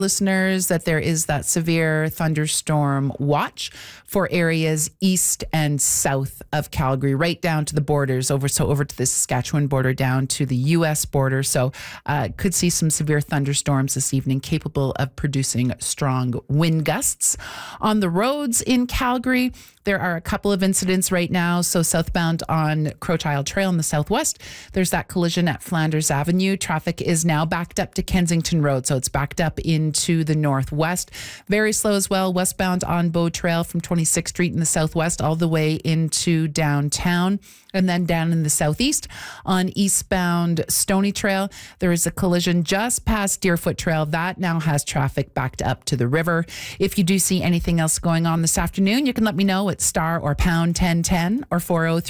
listeners that there is that severe thunderstorm watch for areas east and south of Calgary, right down to the borders, over to the Saskatchewan border, down to the U.S. border. So could see some severe thunderstorms this evening, capable of producing strong wind gusts. On the roads in Calgary, there are a couple of incidents right now. So southbound on Crotile Trail in the southwest, there's that collision at Flanders Avenue. Traffic is now backed up to Kensington Road, so it's backed up into the northwest. Very slow as well, westbound on Bow Trail from 26th Street in the southwest all the way into downtown. And then down in the southeast on eastbound Stony Trail, there is a collision just past Deerfoot Trail. That now has traffic backed up to the river. If you do see anything else going on this afternoon, you can let me know at star or pound 1010 or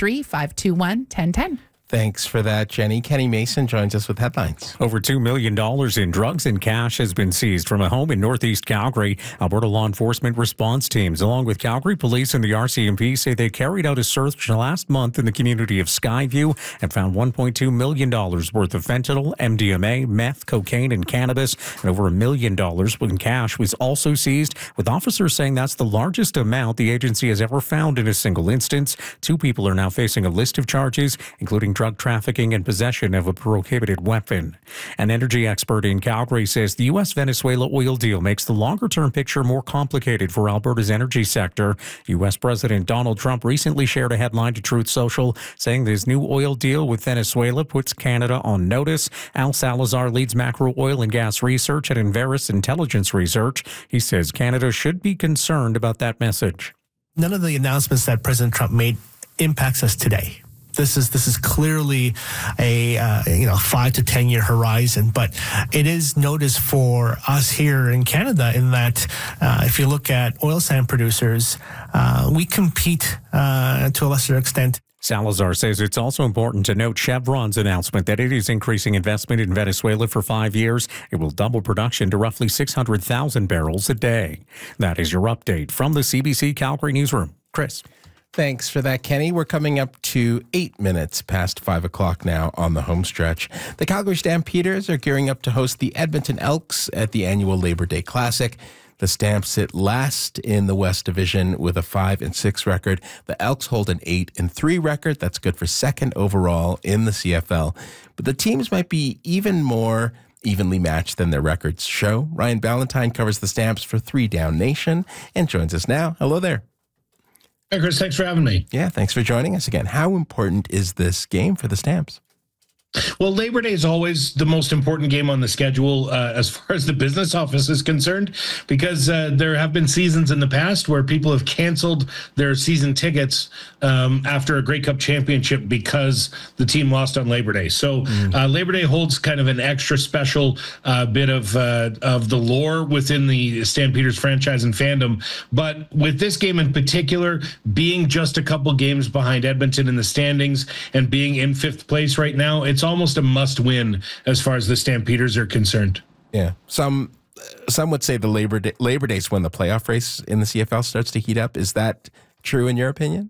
403-521-1010. Thanks for that, Jenny. Kenny Mason joins us with headlines. Over $2 million in drugs and cash has been seized from a home in northeast Calgary. Alberta law enforcement response teams, along with Calgary Police and the RCMP, say they carried out a search last month in the community of Skyview and found $1.2 million worth of fentanyl, MDMA, meth, cocaine, and cannabis. And over $1 million in cash was also seized, with officers saying that's the largest amount the agency has ever found in a single instance. 2 people are now facing a list of charges, including drug trafficking and possession of a prohibited weapon. An energy expert in Calgary says the U.S.-Venezuela oil deal makes the longer-term picture more complicated for Alberta's energy sector. U.S. President Donald Trump recently shared a headline to Truth Social saying this new oil deal with Venezuela puts Canada on notice. Al Salazar leads macro oil and gas research at Enverus Intelligence Research. He says Canada should be concerned about that message. None of the announcements that President Trump made impacts us today. This is clearly a 5 to 10 year horizon, but it is notice for us here in Canada in that if you look at oil sand producers, we compete to a lesser extent. Salazar says it's also important to note Chevron's announcement that it is increasing investment in Venezuela for 5 years. It will double production to roughly 600,000 barrels a day. That is your update from the CBC Calgary newsroom. Chris. Thanks for that, Kenny. We're coming up to 8 minutes past 5 o'clock now on the home stretch. The Calgary Stampeders are gearing up to host the Edmonton Elks at the annual Labor Day Classic. The Stamps sit last in the West Division with a 5-6 record. The Elks hold an 8-3 record. That's good for second overall in the CFL. But the teams might be even more evenly matched than their records show. Ryan Ballantyne covers the Stamps for 3 Down Nation and joins us now. Hello there. Hi, Chris. Thanks for having me. Yeah, thanks for joining us again. How important is this game for the Stamps? Well, Labor Day is always the most important game on the schedule as far as the business office is concerned, because there have been seasons in the past where people have canceled their season tickets after a Grey Cup championship because the team lost on Labor Day. So Labor Day holds kind of an extra special bit of the lore within the Stampeders franchise and fandom. But with this game in particular, being just a couple games behind Edmonton in the standings and being in 5th place right now, it's almost a must-win as far as the Stampeders are concerned. Yeah, some would say the Labor Day is when the playoff race in the CFL starts to heat up. Is that true in your opinion?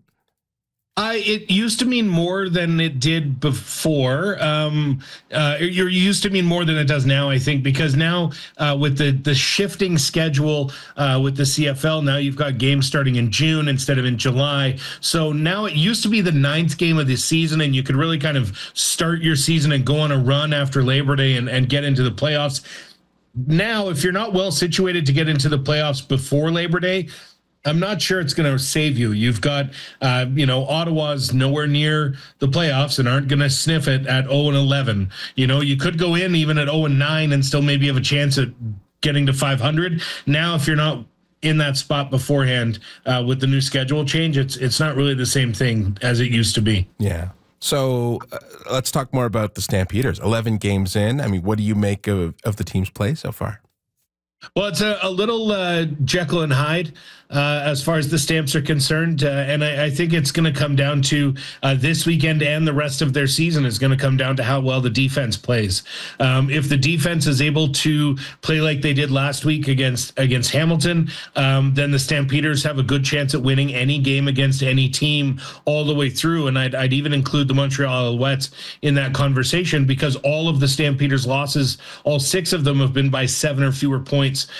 It used to mean more than it did before. It used to mean more than it does now, I think, because now with the shifting schedule with the CFL, now you've got games starting in June instead of in July. So now it used to be the 9th game of the season, and you could really kind of start your season and go on a run after Labor Day and get into the playoffs. Now, if you're not well situated to get into the playoffs before Labor Day, I'm not sure it's going to save you. You've got, Ottawa's nowhere near the playoffs and aren't going to sniff it at 0-11. You could go in even at 0-9 and still maybe have a chance at getting to 500. Now, if you're not in that spot beforehand with the new schedule change, it's not really the same thing as it used to be. Yeah. So let's talk more about the Stampeders. 11 games in. I mean, what do you make of the team's play so far? Well, it's a little Jekyll and Hyde as far as the Stamps are concerned. And I think it's going to come down to this weekend, and the rest of their season is going to come down to how well the defense plays. If the defense is able to play like they did last week against Hamilton, then the Stampeders have a good chance at winning any game against any team all the way through. And I'd even include the Montreal Alouettes in that conversation, because all of the Stampeders' losses, all 6 of them have been by 7 or fewer points points